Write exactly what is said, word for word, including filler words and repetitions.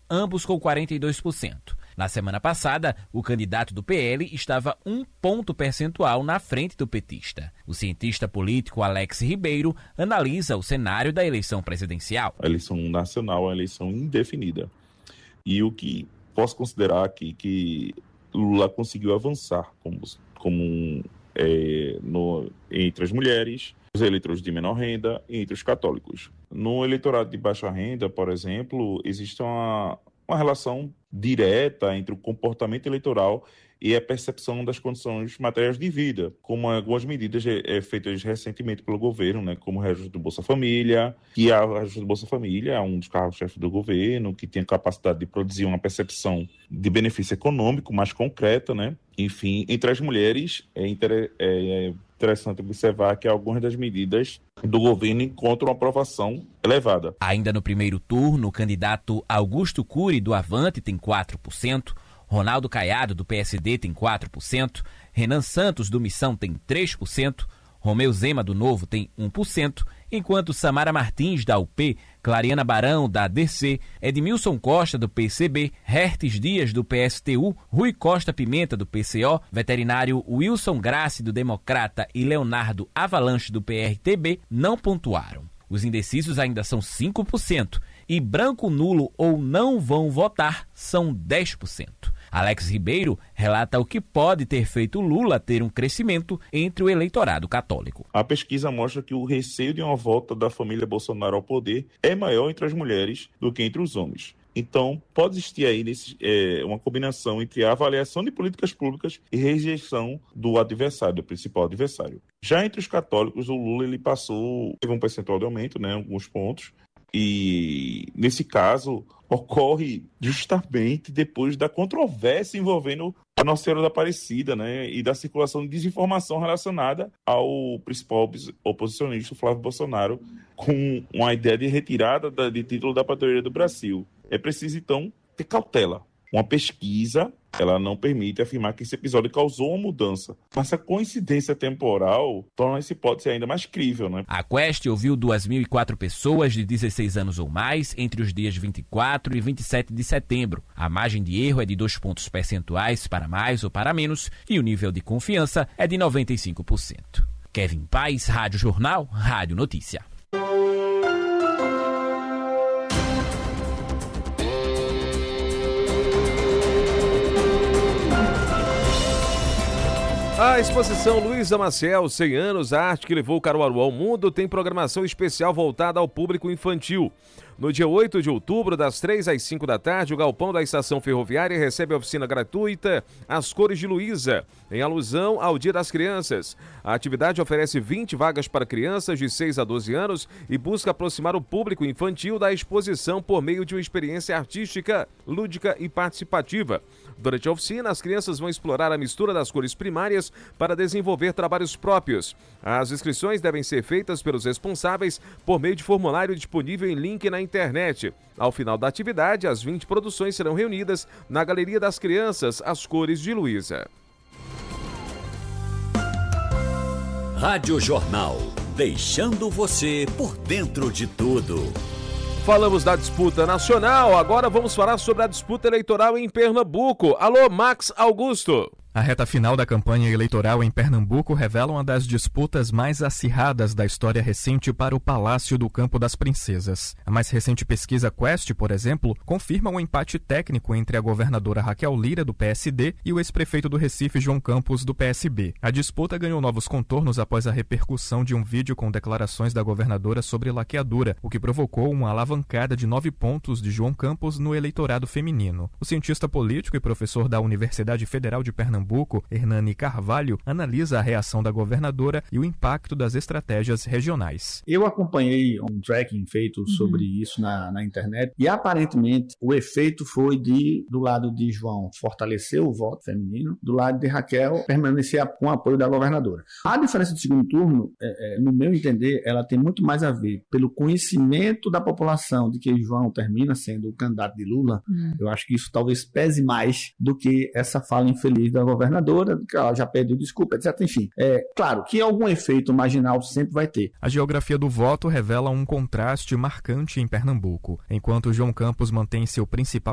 ambos com quarenta e dois por cento. Na semana passada, o candidato do P L estava um ponto percentual na frente do petista. O cientista político Alex Ribeiro analisa o cenário da eleição presidencial. A eleição nacional é uma eleição indefinida. E o que posso considerar aqui que Lula conseguiu avançar como, como é, no, entre as mulheres, os eleitores de menor renda e entre os católicos. No eleitorado de baixa renda, por exemplo, existe uma, uma relação direta entre o comportamento eleitoral e a percepção das condições materiais de vida, como algumas medidas é, feitas recentemente pelo governo, né, como o reajuste do Bolsa Família, que a reajuste do Bolsa Família é um dos carros-chefes do governo, que tem a capacidade de produzir uma percepção de benefício econômico mais concreta, né? Enfim, entre as mulheres é, inter... é interessante observar que algumas das medidas do governo encontram aprovação elevada. Ainda no primeiro turno, o candidato Augusto Cury, do Avante, tem quatro por cento, Ronaldo Caiado, do P S D, tem quatro por cento, Renan Santos, do Missão, tem três por cento, Romeu Zema, do Novo, tem um por cento, enquanto Samara Martins, da U P, Clariana Barão, da A D C, Edmilson Costa, do P C B, Hertes Dias, do P S T U, Rui Costa Pimenta, do P C O, veterinário Wilson Grassi, do Democrata, e Leonardo Avalanche, do P R T B, não pontuaram. Os indecisos ainda são cinco por cento e branco, nulo ou não vão votar são dez por cento. Alex Ribeiro relata o que pode ter feito Lula ter um crescimento entre o eleitorado católico. A pesquisa mostra que o receio de uma volta da família Bolsonaro ao poder é maior entre as mulheres do que entre os homens. Então, pode existir aí nesse, é, uma combinação entre a avaliação de políticas públicas e rejeição do adversário, do principal adversário. Já entre os católicos, o Lula ele passou, teve um percentual de aumento, né, alguns pontos, e nesse caso ocorre justamente depois da controvérsia envolvendo a Nossa Senhora da Aparecida, né, e da circulação de desinformação relacionada ao principal oposicionista, Flávio Bolsonaro, com uma ideia de retirada da, de título da padroeira do Brasil. É preciso, então, ter cautela. Uma pesquisa, ela não permite afirmar que esse episódio causou uma mudança. Mas a coincidência temporal torna essa hipótese ainda mais crível, né? A Quest ouviu duas mil e quatro pessoas de dezesseis anos ou mais entre os dias vinte e quatro e vinte e sete de setembro. A margem de erro é de dois pontos percentuais para mais ou para menos e o nível de confiança é de noventa e cinco por cento. Kevin Paes, Rádio Jornal, Rádio Notícia. A exposição Luísa Maciel, cem anos, a arte que levou Caruaru ao mundo, tem programação especial voltada ao público infantil. No dia oito de outubro, das três às cinco da tarde, o galpão da Estação Ferroviária recebe a oficina gratuita As Cores de Luísa, em alusão ao Dia das Crianças. A atividade oferece vinte vagas para crianças de seis a doze anos e busca aproximar o público infantil da exposição por meio de uma experiência artística, lúdica e participativa. Durante a oficina, as crianças vão explorar a mistura das cores primárias para desenvolver trabalhos próprios. As inscrições devem ser feitas pelos responsáveis por meio de formulário disponível em link na internet. Ao final da atividade, as vinte produções serão reunidas na Galeria das Crianças, As Cores de Luísa. Rádio Jornal, deixando você por dentro de tudo. Falamos da disputa nacional, agora vamos falar sobre a disputa eleitoral em Pernambuco. Alô, Max Augusto. A reta final da campanha eleitoral em Pernambuco revela uma das disputas mais acirradas da história recente para o Palácio do Campo das Princesas. A mais recente pesquisa Quest, por exemplo, confirma um empate técnico entre a governadora Raquel Lira, do P S D, e o ex-prefeito do Recife, João Campos, do P S B. A disputa ganhou novos contornos após a repercussão de um vídeo com declarações da governadora sobre laqueadura, o que provocou uma alavancada de nove pontos de João Campos no eleitorado feminino. O cientista político e professor da Universidade Federal de Pernambuco, Hernani Carvalho, analisa a reação da governadora e o impacto das estratégias regionais. Eu acompanhei um tracking feito uhum. sobre isso na, na internet e aparentemente o efeito foi de, do lado de João, fortalecer o voto feminino, do lado de Raquel, permanecer com o apoio da governadora. A diferença do segundo turno, é, é, no meu entender, ela tem muito mais a ver pelo conhecimento da população de que João termina sendo o candidato de Lula. Uhum. Eu acho que isso talvez pese mais do que essa fala infeliz da governadora. governadora, que ela já pediu desculpa, etcétera. Enfim, é claro que algum efeito marginal sempre vai ter. A geografia do voto revela um contraste marcante em Pernambuco. Enquanto João Campos mantém seu principal